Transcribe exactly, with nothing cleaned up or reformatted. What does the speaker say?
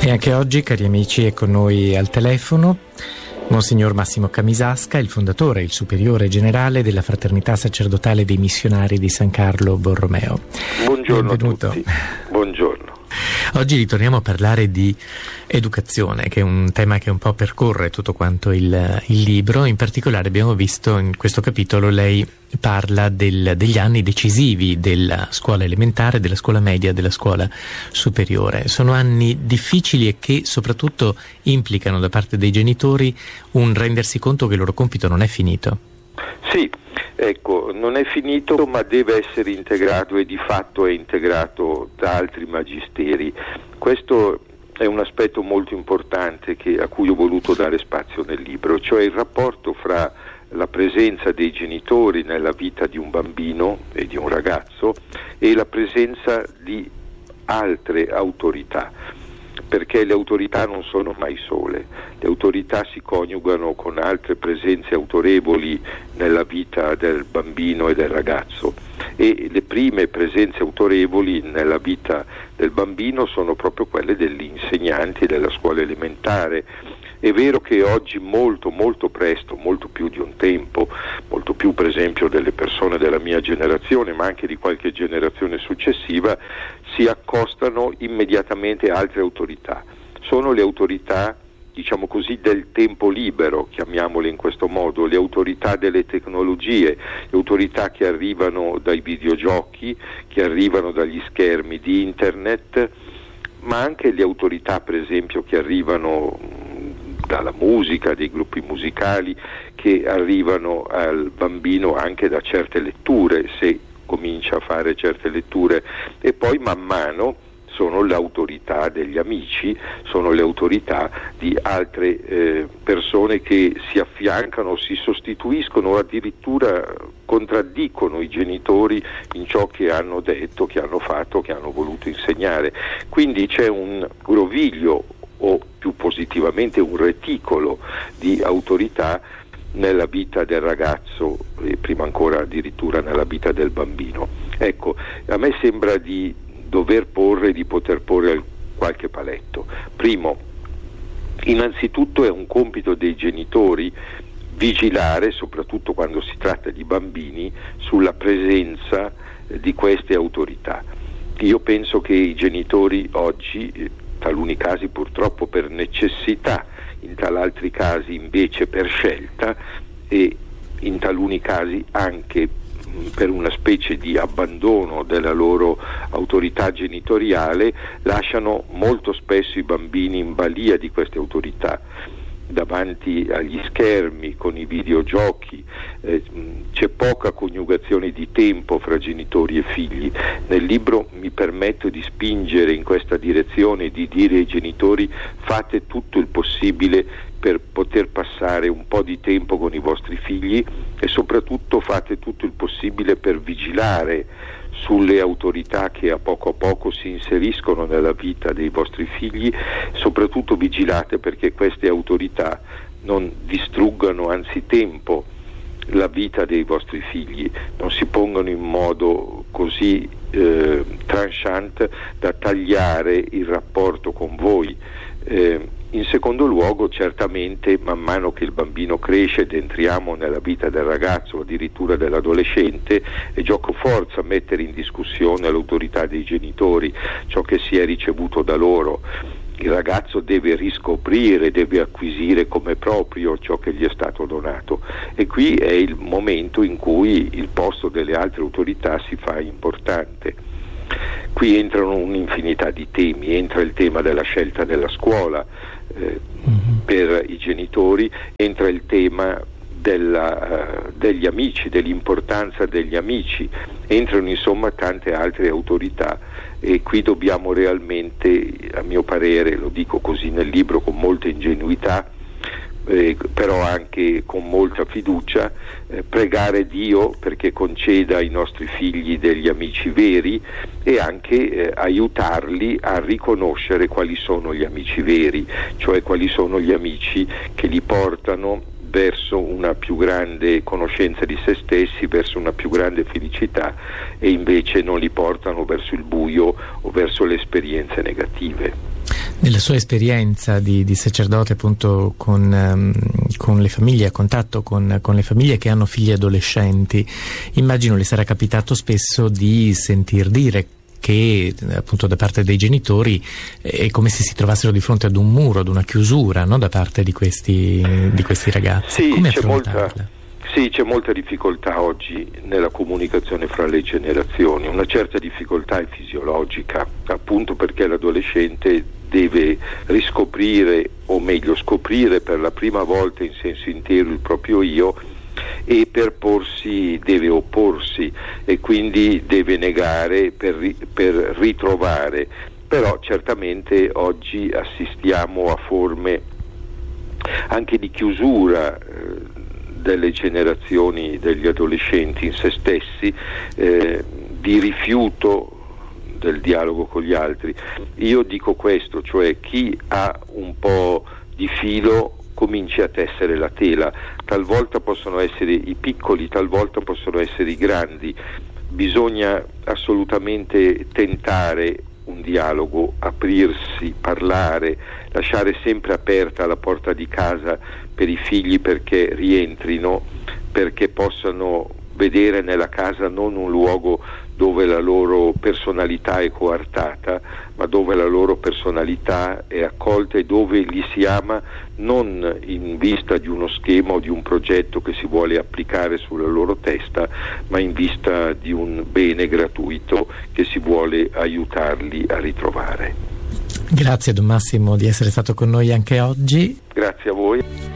E anche oggi, cari amici, è con noi al telefono Monsignor Massimo Camisasca, il fondatore e il superiore generale della Fraternità Sacerdotale dei Missionari di San Carlo Borromeo. Buongiorno Benvenuto. a tutti. Buongiorno. Oggi ritorniamo a parlare di educazione, che è un tema che un po' percorre tutto quanto il, il libro. In particolare abbiamo visto in questo capitolo lei parla del, degli anni decisivi della scuola elementare, della scuola media, della scuola superiore. Sono anni difficili e che soprattutto implicano da parte dei genitori un rendersi conto che il loro compito non è finito. Sì, ecco, non è finito, ma deve essere integrato e di fatto è integrato da altri magisteri. Questo è un aspetto molto importante che, a cui ho voluto dare spazio nel libro, cioè il rapporto fra la presenza dei genitori nella vita di un bambino e di un ragazzo e la presenza di altre autorità, perché le autorità non sono mai sole, le autorità si coniugano con altre presenze autorevoli nella vita del bambino e del ragazzo, e le prime presenze autorevoli nella vita del bambino sono proprio quelle degli insegnanti della scuola elementare. È vero che oggi molto molto presto, molto più di un tempo, molto più per esempio delle persone della mia generazione, ma anche di qualche generazione successiva, si accostano immediatamente altre autorità. Sono le autorità, diciamo così, del tempo libero, chiamiamole in questo modo, le autorità delle tecnologie, le autorità che arrivano dai videogiochi, che arrivano dagli schermi di internet, ma anche le autorità per esempio che arrivano dalla musica, dei gruppi musicali, che arrivano al bambino anche da certe letture, se comincia a fare certe letture, e poi man mano sono l'autorità degli amici, sono le autorità di altre eh, persone che si affiancano, si sostituiscono o addirittura contraddicono i genitori in ciò che hanno detto, che hanno fatto, che hanno voluto insegnare. Quindi c'è un groviglio, o più positivamente un reticolo di autorità nella vita del ragazzo e prima ancora addirittura nella vita del bambino. Ecco, a me sembra di dover porre, di poter porre qualche paletto. Primo, innanzitutto è un compito dei genitori vigilare, soprattutto quando si tratta di bambini, sulla presenza di queste autorità. Io penso che i genitori oggi, in taluni casi purtroppo per necessità, in tal altri casi invece per scelta e in taluni casi anche per una specie di abbandono della loro autorità genitoriale, lasciano molto spesso i bambini in balia di queste autorità, davanti agli schermi, con i videogiochi. Eh, c'è poca coniugazione di tempo fra genitori e figli. Nel libro mi permetto di spingere in questa direzione, di dire ai genitori: fate tutto il possibile per poter passare un po' di tempo con i vostri figli e soprattutto fate tutto il possibile per vigilare sulle autorità che a poco a poco si inseriscono nella vita dei vostri figli. Soprattutto vigilate perché queste autorità non distruggano anzitempo la vita dei vostri figli, non si pongano in modo così eh, tranchant da tagliare il rapporto con voi. Eh, in secondo luogo, certamente man mano che il bambino cresce ed entriamo nella vita del ragazzo o addirittura dell'adolescente, è gioco forza mettere in discussione l'autorità dei genitori, ciò che si è ricevuto da loro. Il ragazzo deve riscoprire, deve acquisire come proprio ciò che gli è stato donato, e qui è il momento in cui il posto delle altre autorità si fa importante. Qui entrano un'infinità di temi, entra il tema della scelta della scuola eh, mm-hmm. per i genitori, entra il tema della, uh, degli amici, dell'importanza degli amici, entrano insomma tante altre autorità, e qui dobbiamo realmente, a mio parere, lo dico così nel libro con molta ingenuità, Eh, però anche con molta fiducia, eh, pregare Dio perché conceda ai nostri figli degli amici veri e anche eh, aiutarli a riconoscere quali sono gli amici veri, cioè quali sono gli amici che li portano verso una più grande conoscenza di se stessi, verso una più grande felicità, e invece non li portano verso il buio o verso le esperienze negative. Nella sua esperienza di, di sacerdote appunto con, um, con le famiglie, a contatto con, con le famiglie che hanno figli adolescenti, immagino le sarà capitato spesso di sentir dire che appunto da parte dei genitori è come se si trovassero di fronte ad un muro, ad una chiusura, no? Da parte di questi, di questi ragazzi. Sì, come c'è affrontarla? molta, sì, c'è molta difficoltà oggi nella comunicazione fra le generazioni, una certa difficoltà è fisiologica, appunto perché l'adolescente deve riscoprire, o meglio scoprire per la prima volta in senso intero il proprio io, e per porsi deve opporsi e quindi deve negare per, ri, per ritrovare. Però certamente oggi assistiamo a forme anche di chiusura eh, delle generazioni degli adolescenti in se stessi, eh, di rifiuto del dialogo con gli altri. Io dico questo, cioè chi ha un po' di filo cominci a tessere la tela, talvolta possono essere i piccoli, talvolta possono essere i grandi, bisogna assolutamente tentare un dialogo, aprirsi, parlare, lasciare sempre aperta la porta di casa per i figli perché rientrino, perché possano vedere nella casa non un luogo dove la loro personalità è coartata, ma dove la loro personalità è accolta e dove li si ama non in vista di uno schema o di un progetto che si vuole applicare sulla loro testa, ma in vista di un bene gratuito che si vuole aiutarli a ritrovare. Grazie Don Massimo di essere stato con noi anche oggi. Grazie a voi.